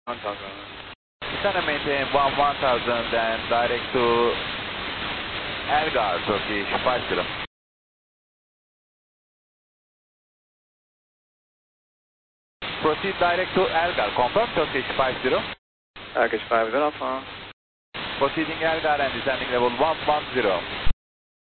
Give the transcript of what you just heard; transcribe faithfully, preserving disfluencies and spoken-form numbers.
one thousand. Descend and maintain one one thousand and direct to Elgar, Turkish five zero. Proceed direct to Elgar, confirm Turkish five zero. Turkish five zero, phone. Proceeding Elgar and descending level one one zero.